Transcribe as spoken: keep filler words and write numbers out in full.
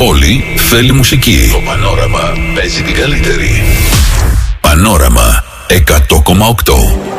πόλη θέλει μουσική. Το Πανόραμα παίζει την καλύτερη. Πανόραμα εκατό κόμμα οκτώ.